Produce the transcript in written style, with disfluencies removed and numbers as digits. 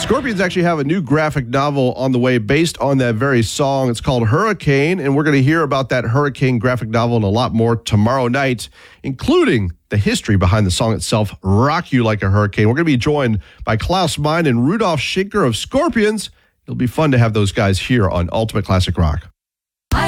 Scorpions actually have a new graphic novel on the way based on that very song. It's called Hurricane, and we're going to hear about that Hurricane graphic novel and a lot more tomorrow night, including the history behind the song itself, Rock You Like a Hurricane. We're going to be joined by Klaus Meine and Rudolf Schenker of Scorpions. It'll be fun to have those guys here on Ultimate Classic Rock.